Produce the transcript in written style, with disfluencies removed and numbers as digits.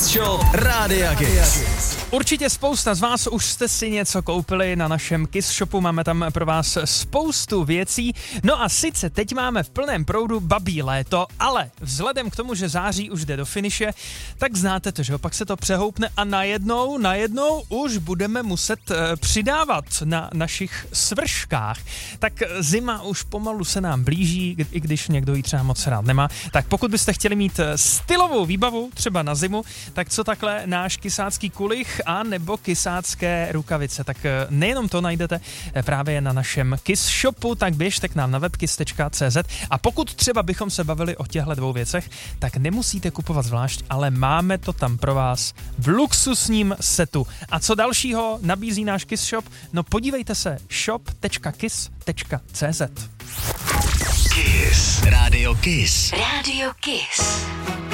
Shop Rádia Kiss. Určitě spousta z vás už jste si něco koupili na našem Kiss Shopu, máme tam pro vás spoustu věcí. No a sice teď máme v plném proudu babí léto, ale vzhledem k tomu, že září už jde do finiše, tak znáte to, že opak se to přehoupne a najednou už budeme muset přidávat na našich svrškách. Tak zima už pomalu se nám blíží, i když někdo ji třeba moc rád nemá. Tak pokud byste chtěli mít stylovou výbavu, třeba na zimu, tak co takhle náš kysácký kulich a nebo kysácké rukavice. Tak nejenom to najdete právě na našem Kiss Shopu, tak běžte k nám na webkiss.cz a pokud třeba bychom se bavili o těchto dvou věcech, tak nemusíte kupovat zvlášť, ale máme to tam pro vás v luxusním setu. A co dalšího nabízí náš Kiss Shop? No podívejte se shop.kiss.cz. Kiss. Rádio Kiss. Rádio Kiss.